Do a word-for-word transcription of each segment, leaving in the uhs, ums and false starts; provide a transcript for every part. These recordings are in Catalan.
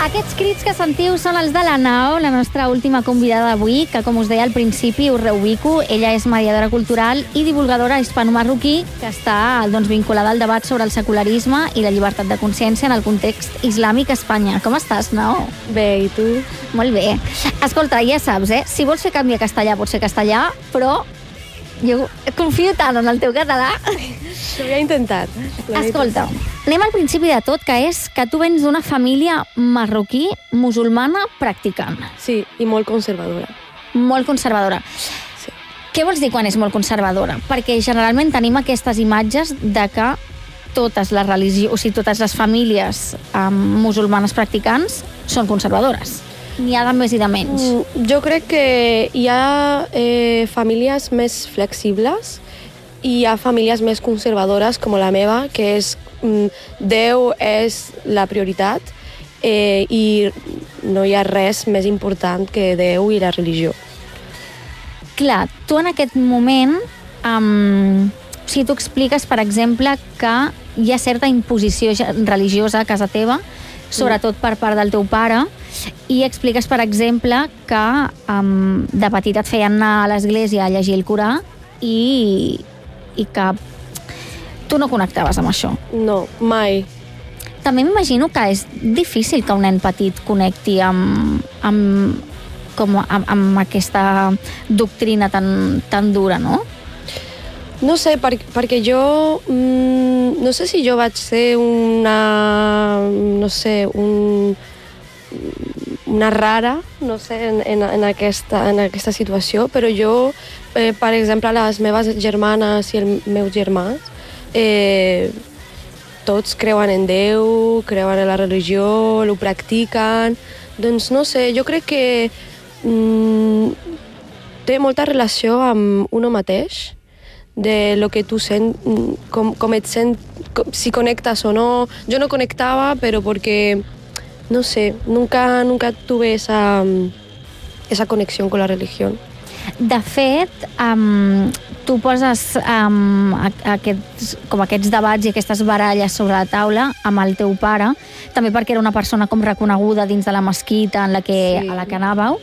Aquests crits que sentiu són els de la Nao, la nostra última convidada d'avui, que, com us deia al principi, us reubico. Ella és mediadora cultural i divulgadora hispano-marroquí que està doncs, vinculada al debat sobre el secularisme i la llibertat de consciència en el context islàmic a Espanya. Com estàs, Nao? Bé, i tu? Molt bé. Escolta, ja saps, eh? Si vols fer canvi a castellà, pots fer castellà, però jo confio tant en el teu català. Ho havia intentat. Escolta, anem al principi de tot, que és que tu vens d'una família marroquí musulmana practicant. Sí, i molt conservadora. Molt conservadora. Sí. Què vols dir quan és molt conservadora? Perquè generalment tenim aquestes imatges de que totes les religions, o sigui, totes les famílies um, musulmanes practicants són conservadores. N'hi ha de més i de menys. Mm, jo crec que hi ha eh, famílies més flexibles i hi ha famílies més conservadores, com la meva, que és mm, Déu és la prioritat eh, i no hi ha res més important que Déu i la religió. Clar, tu en aquest moment, um, o sigui, tu expliques, per exemple, que hi ha certa imposició religiosa a casa teva, sobretot per part del teu pare, i expliques, per exemple, que um, de petita et feien anar a l'església a llegir el Corà i, i que tu no connectaves amb això. No, mai. També m'imagino que és difícil que un nen petit connecti amb, amb, com, amb, amb aquesta doctrina tan, tan dura, no? No sé, per, perquè jo... Mm, no sé si jo vaig ser una... No sé, un... una rara, no sé, en, en, en, aquesta, en aquesta situació, però jo, eh, per exemple, les meves germanes i els meus germans, eh, tots creuen en Déu, creuen en la religió, ho practiquen. Doncs no sé, jo crec que mm, té molta relació amb uno mateix, de lo que tu sent, com, com et sent, com, si connectes o no. Jo no connectava, però perquè no sé, nunca, nunca tuve esa, esa conexión con la religión. De fet, um, tu poses um, aquests, com aquests debats i aquestes baralles sobre la taula amb el teu pare, també perquè era una persona com reconeguda dins de la mesquita en la que, sí. a la que anàveu,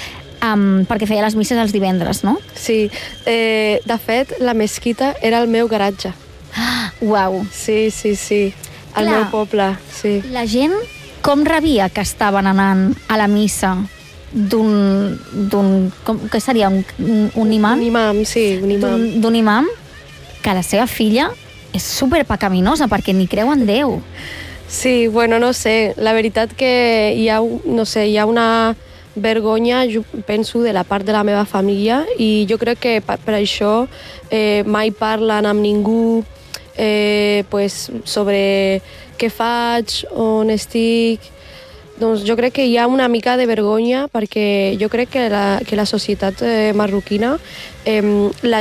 um, perquè feia les misses els divendres, no? Sí, eh, de fet, la mesquita era el meu garatge. Ah, uau! Sí, sí, sí, al meu poble, sí. La gent com rebia que estaven anant a la missa d'un... d'un què seria? Un, un imam? Un imam, sí, un imam. D'un imam que la seva filla és superpecaminosa perquè ni creu en Déu. Sí, bueno, no sé. La veritat que hi ha, no sé, hi ha una vergonya, jo penso, de la part de la meva família i jo crec que per, per això eh, mai parlen amb ningú eh, pues, sobre què faig, on estic. Doncs jo crec que hi ha una mica de vergonya perquè jo crec que la, que la societat eh, marroquina eh, la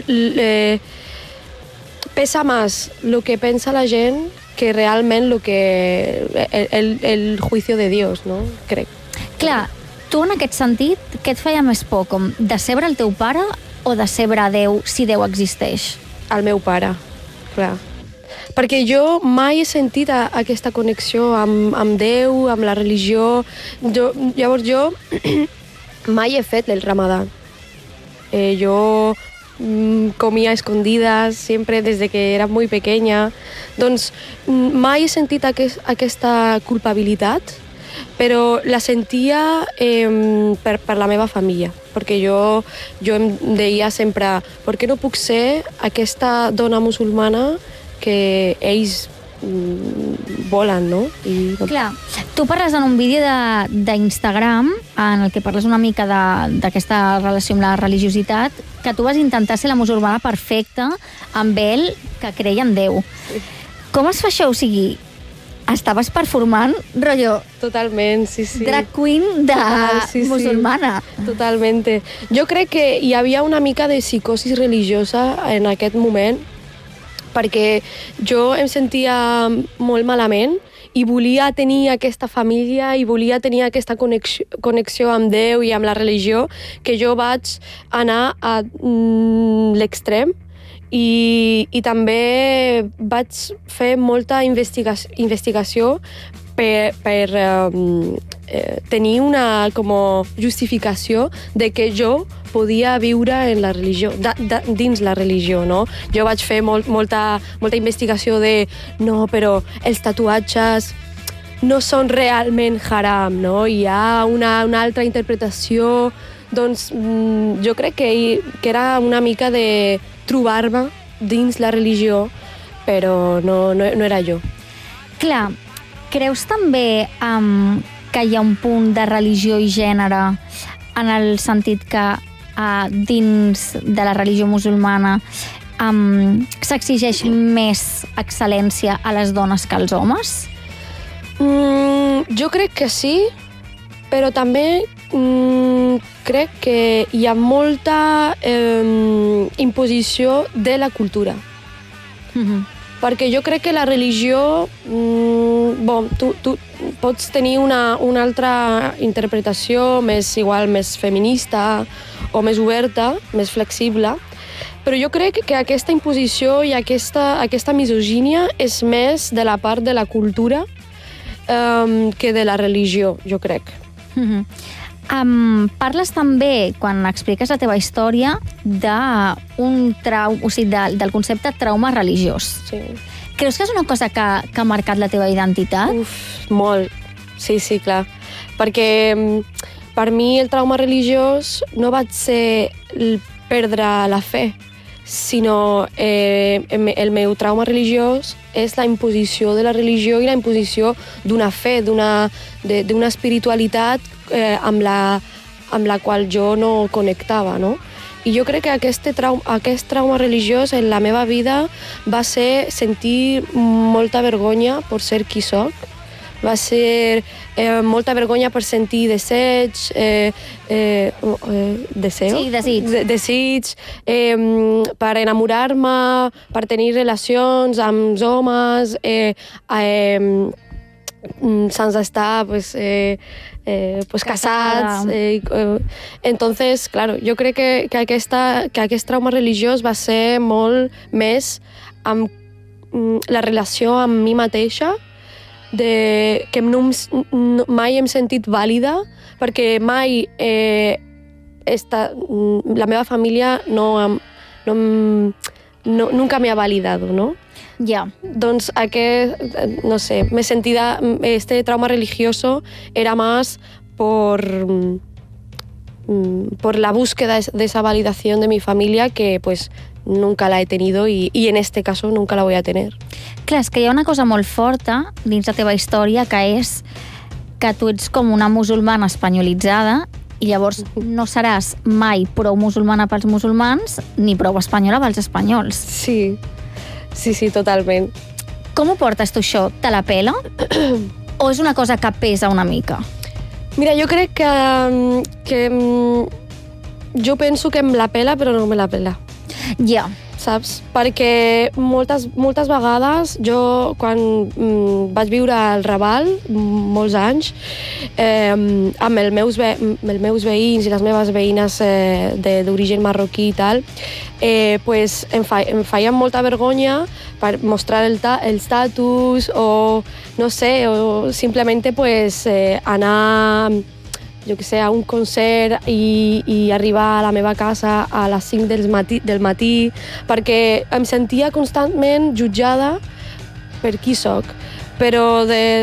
eh, pesa més el que pensa la gent que realment lo que, el, el, el juicio de Dios, no? Crec. Clar, tu en aquest sentit, què et feia més por? Com decebre el teu pare o decebre Déu si Déu existeix? El meu pare, clar. Perquè jo mai he sentit a, aquesta connexió amb, amb Déu, amb la religió. Jo, llavors jo mai he fet el Ramadà. Eh, jo mm, comia escondides sempre des de que era molt pequeña. Doncs mai he sentit aquest, aquesta culpabilitat, però la sentia eh, per, per la meva família, perquè jo, jo em deia sempre per què no puc ser aquesta dona musulmana que ells mm, volen, no? I, no... Clar, tu parles en un vídeo d'Instagram en el que parles una mica d'aquesta relació amb la religiositat, que tu vas intentar ser la musulmana perfecta amb ell que creia en Déu. Sí. Com es fa això? O sigui, estaves performant, rotllo... Totalment, sí, sí. Drag queen de Total, sí, musulmana. Sí. Totalmente. Jo crec que hi havia una mica de psicosi religiosa en aquest moment, perquè jo em sentia molt malament i volia tenir aquesta família i volia tenir aquesta connexió, connexió amb Déu i amb la religió, que jo vaig anar a mm, l'extrem i, i també vaig fer molta investigació, investigació per, per um, eh, tenir una com, justificació de que jo podia viure en la religió, da, da, dins la religió, no? Jo vaig fer molt, molta, molta investigació de no, però els tatuatges no són realment haram, no? Hi ha una, una altra interpretació. Doncs mm, jo crec que, que era una mica de trobar-me dins la religió, però no, no, no era jo. Clar, creus també um, que hi ha un punt de religió i gènere en el sentit que uh, dins de la religió musulmana um, s'exigeix més excel·lència a les dones que als homes? Mm, jo crec que sí, però també mm, crec que hi ha molta eh, imposició de la cultura. Mm-hmm. Perquè jo crec que la religió, mm, bon, tu, tu pots tenir una, una altra interpretació més igual, més feminista o més oberta, més flexible, però jo crec que aquesta imposició i aquesta, aquesta misogínia és més de la part de la cultura um, que de la religió, jo crec. Mm-hmm. Um, parles també, quan expliques la teva història, de un trau, o sigui, de, del concepte trauma religiós. Sí. Creus que és una cosa que, que ha marcat la teva identitat? Uf, molt. Sí, sí, clar. Perquè per mi el trauma religiós no va ser perdre la fe, sinó eh, el meu trauma religiós és la imposició de la religió i la imposició d'una fe, d'una d'una espiritualitat eh, amb, la, amb la qual jo no connectava, no? I jo crec que aquest trauma, aquest trauma religiós en la meva vida va ser sentir molta vergonya per ser qui soc, va ser eh, molta vergonya per sentir desig, eh, eh, eh, deseo? Sí, desig. De, desig, eh, per enamorar-me, per tenir relacions amb homes, eh, eh, sense estar pues, eh, eh, pues casats. Eh, eh, entonces, claro, jo crec que, que, aquesta, que aquest trauma religiós va ser molt més amb la relació amb mi mateixa, de, que no, no, mai hem sentit vàlida, perquè mai eh, esta, la meva família no, no, no, nunca me ha validado, ¿no? Ja. Yeah. Doncs aquest, no sé, me sentida, este trauma religioso era más por, por la búsqueda de esa validación de mi familia que pues nunca la he tenido y, y en este caso nunca la voy a tener. Clar, és que hi ha una cosa molt forta dins la teva història, que és que tu ets com una musulmana espanyolitzada i llavors no seràs mai prou musulmana pels musulmans ni prou espanyola pels espanyols. Sí, sí, sí, totalment. Com ho portes tu això? Te la pela? O és una cosa que pesa una mica? Mira, jo crec que, que jo penso que em la pela, però no me la pela. Ja. Yeah. Saps? Perquè moltes, moltes vegades jo, quan mm, vaig viure al Raval, molts anys, eh, amb els meus, ve els meus veïns i les meves veïnes eh, d'origen marroquí i tal, eh, pues em, fa em feien molta vergonya per mostrar el ta el estatus o, no sé, o simplement pues, eh, anar jo que sé, a un concert i, i arribar a la meva casa a les cinc del matí, del matí perquè em sentia constantment jutjada per qui soc. Però de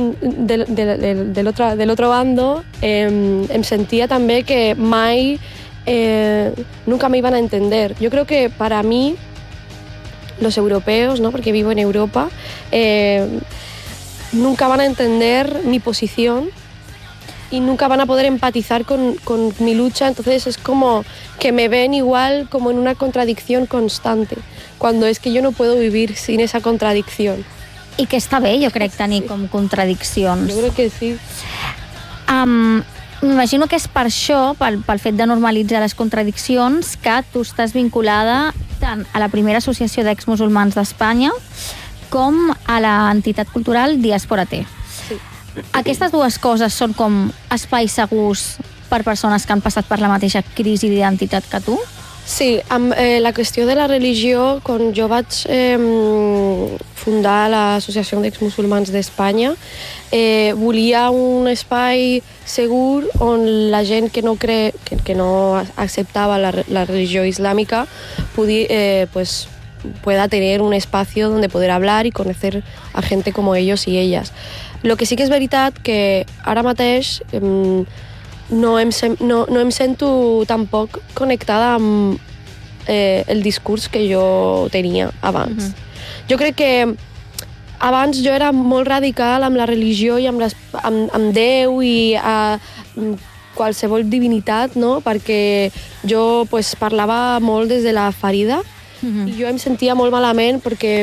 l'altre bando eh, em sentia també que mai eh, nunca me iban a entender. Yo creo que para mí los europeos, ¿no? Porque vivo en Europa, eh, nunca van a entender mi posición y nunca van a poder empatizar con, con mi lucha, entonces es como que me ven igual como en una contradicción constante, cuando es que yo no puedo vivir sin esa contradicción. I que està bé, jo crec, tenir sí. com contradiccions. Jo crec que sí. Um, M'imagino que és per això, pel, pel fet de normalitzar les contradiccions, que tu estàs vinculada tant a la primera associació d'exmusulmans d'Espanya com a l'entitat cultural Diàspora T. Sí. Aquestes dues coses són com espais segurs per persones que han passat per la mateixa crisi d'identitat que tu? Sí, amb eh, la qüestió de la religió, quan jo vaig eh, fundar l'Associació d'Exmusulmans d'Espanya, eh, volia un espai segur on la gent que no, cre... que, que no acceptava la, la religió islàmica podia, eh, pues, pueda tener un espacio donde poder hablar y conocer a gente como ellos y ellas. Lo que sí que és veritat que ara mateix eh, no em, no, no em sento tampoc connectada amb eh, el discurs que jo tenia abans. Uh-huh. Jo crec que abans jo era molt radical amb la religió i amb, les, amb, amb Déu i a, qualsevol divinitat, no? Perquè jo pues, parlava molt des de la ferida uh-huh. i jo em sentia molt malament perquè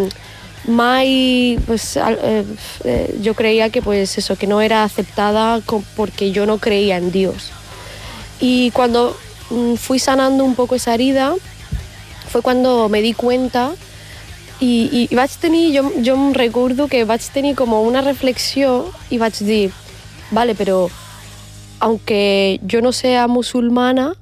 mai pues, eh, eh, yo creía que pues eso que no era aceptada porque yo no creía en Dios. Y cuando mm, fui sanando un poco esa herida fue cuando me di cuenta y, y, y vaig tenir, jo, jo em recordo que vaig tenir como una reflexió y vaig dir, vale, pero aunque yo no sea musulmana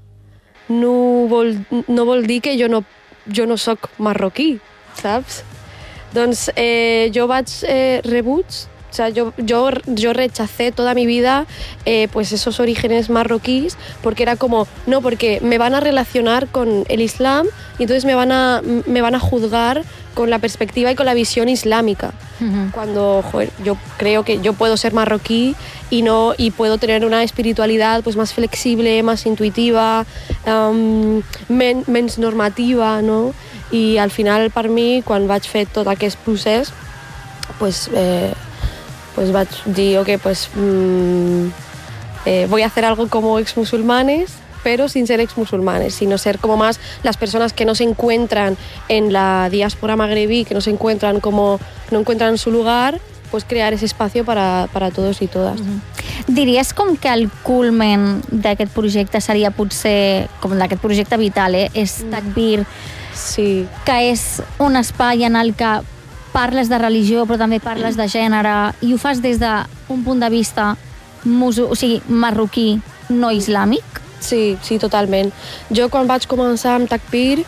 no vol, no vol dir que jo no, jo no soc marroquí, saps? Doncs eh, jo vaig eh, rebuig, o sea, yo, yo, yo rechacé toda mi vida eh, pues esos orígenes marroquíes porque era como, no, porque me van a relacionar con el Islam y entonces me van a, me van a juzgar con la perspectiva y con la visión islámica. Uh-huh. Cuando joder, yo creo que yo puedo ser marroquí y, no, y puedo tener una espiritualidad pues, más flexible, más intuitiva, um, men, menys normativa, no? I al final, per mi, quan vaig fer tot aquest procés, pues, eh, pues vaig dir, ok, pues, mm, eh, voy a hacer algo como exmusulmanes, pero sin ser exmusulmanes, sino ser como más las personas que no se encuentran en la diáspora magrebí, que no se encuentran como, no encuentran su lugar, pues crear ese espacio para, para todos y todas. Mm-hmm. Diries com que el culmen d'aquest projecte seria potser, com d'aquest projecte vital, eh, és Takbir, sí. que és un espai en el que parles de religió però també parles de gènere i ho fas des d'un punt de vista musu, o sigui, marroquí, no islàmic? Sí, sí, totalment. Jo quan vaig començar amb Takbir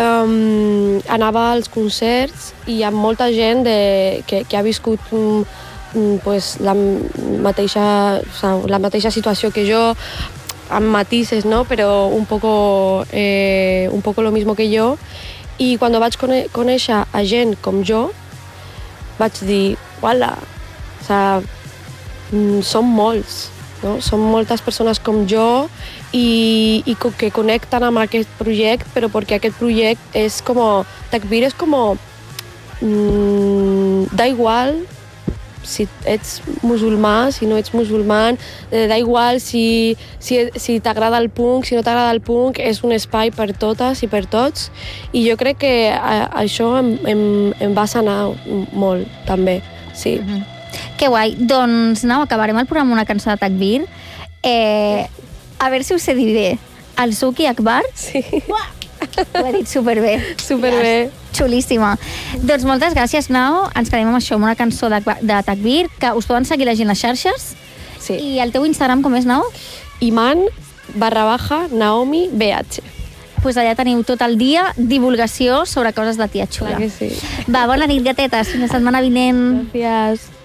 um, anava als concerts i hi ha molta gent de, que, que ha viscut um, pues, la, mateixa, o sea, la mateixa situació que jo, amb matices, ¿no? Pero un poco, eh, un poco lo mismo que yo. I quan vaig cone conèixer a gent com jo, vaig dir, uala, o sea, som molts, no? Som moltes persones com jo i, i que connecten amb aquest projecte, però perquè aquest projecte és com... Takbir és com... Mmm, da igual si ets musulmà, si no ets musulmà, eh, da igual si, si, si t'agrada el punk, si no t'agrada el punk, és un espai per totes i per tots. I jo crec que a, això em, em, em va sanar molt, també, sí. Mm-hmm. Que guai. Doncs, no, acabarem el programa amb una cançó de Takbir. Eh, a veure si us sé dir bé. El Suki Akbar? Sí. Uah! Ho he dit superbé. Superbé. Xulíssima. Doncs moltes gràcies, Nao. Ens quedem amb això, amb una cançó de, de Takbir, que us poden seguir la gent a les xarxes. Sí. I el teu Instagram com és, Nao? Iman barra baja Naomi B H. Pues allà teniu tot el dia divulgació sobre coses de tia xula. Clar que sí. Va, bona nit, gatetes. Fins la setmana vinent. Gràcies.